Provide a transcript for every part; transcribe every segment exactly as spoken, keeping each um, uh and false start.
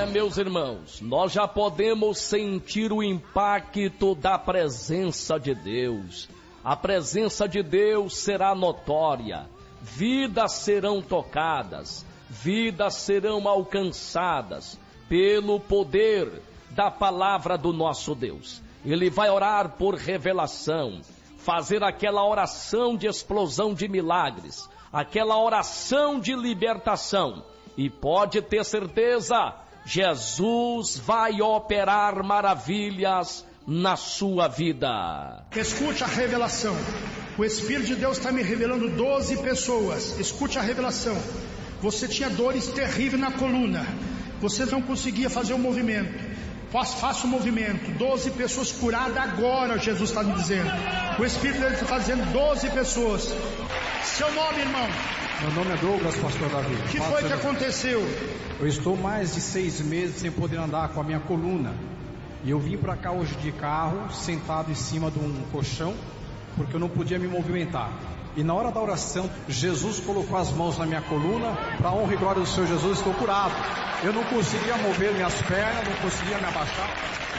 meus irmãos, nós já podemos sentir o impacto da presença de Deus. A presença de Deus será notória, vidas serão tocadas, vidas serão alcançadas pelo poder da palavra do nosso Deus. Ele vai orar por revelação, fazer aquela oração de explosão de milagres, aquela oração de libertação. E pode ter certeza, Jesus vai operar maravilhas na sua vida. Escute a revelação. O Espírito de Deus está me revelando doze pessoas. Escute a revelação. Você tinha dores terríveis na coluna. Você não conseguia fazer o movimento. Faça, faça o movimento. doze pessoas curadas agora, Jesus está me dizendo. O Espírito dele está fazendo doze pessoas. Seu nome, irmão? Meu nome é Douglas, pastor Davi. O que foi que aconteceu? Eu estou mais de seis meses sem poder andar com a minha coluna. E eu vim para cá hoje de carro, sentado em cima de um colchão, porque eu não podia me movimentar. E na hora da oração, Jesus colocou as mãos na minha coluna, para a honra e glória do Senhor Jesus, estou curado. Eu não conseguia mover minhas pernas, não conseguia me abaixar.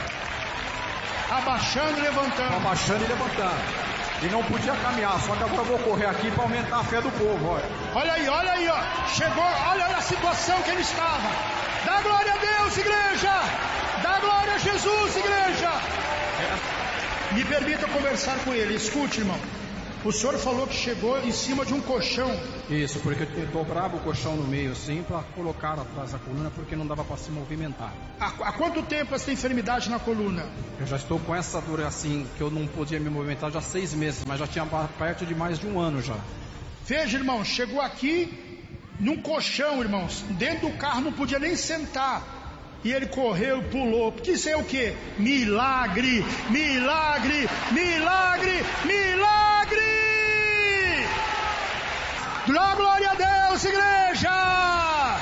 Abaixando e levantando. Abaixando e levantando. E não podia caminhar, só que agora eu vou correr aqui para aumentar a fé do povo, olha. Olha aí, olha aí, ó. Chegou, olha a situação que ele estava. Dá glória a Deus, igreja! Dá glória a Jesus, igreja! É. Me permita conversar com ele, escute, irmão. O senhor falou que chegou em cima de um colchão. Isso, porque eu dobrava o colchão no meio assim para colocar atrás da coluna, porque não dava para se movimentar. Há, há quanto tempo essa enfermidade na coluna? Eu já estou com essa dor assim, que eu não podia me movimentar já há seis meses, mas já tinha perto de mais de um ano já. Veja, irmão, chegou aqui num colchão, irmãos, dentro do carro não podia nem sentar. E ele correu, pulou, porque isso é o que? Milagre, milagre, milagre, milagre! Glória a Deus, igreja!